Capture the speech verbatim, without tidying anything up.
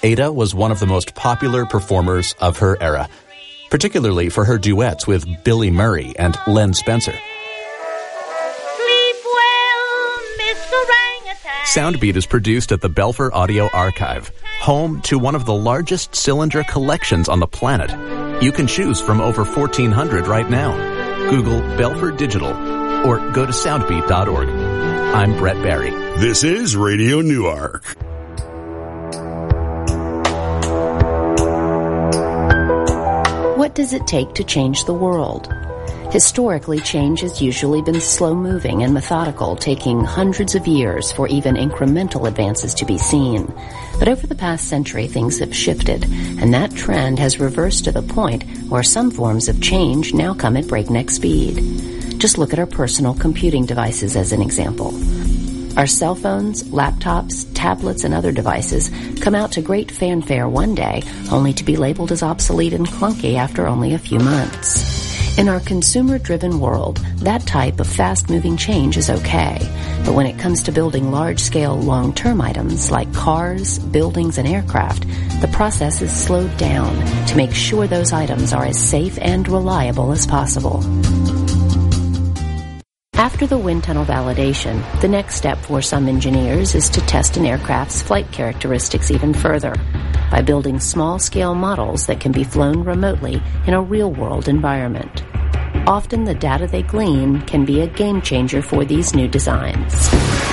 Ada was one of the most popular performers of her era, particularly for her duets with Billy Murray and Len Spencer. Sleep well, Mister Orangutan. Soundbeat is produced at the Belfer Audio Archive, home to one of the largest cylinder collections on the planet. You can choose from over fourteen hundred right now. Google Belfer Digital or go to soundbeat dot org. I'm Brett Barry. This is Radio Newark. What does it take to change the world? Historically, change has usually been slow-moving and methodical, taking hundreds of years for even incremental advances to be seen. But over the past century, things have shifted, and that trend has reversed to the point where some forms of change now come at breakneck speed. Just look at our personal computing devices as an example. Our cell phones, laptops, tablets, and other devices come out to great fanfare one day, only to be labeled as obsolete and clunky after only a few months. In our consumer-driven world, that type of fast-moving change is okay. But when it comes to building large-scale, long-term items like cars, buildings, and aircraft, the process is slowed down to make sure those items are as safe and reliable as possible. After the wind tunnel validation, the next step for some engineers is to test an aircraft's flight characteristics even further by building small-scale models that can be flown remotely in a real-world environment. Often the data they glean can be a game changer for these new designs.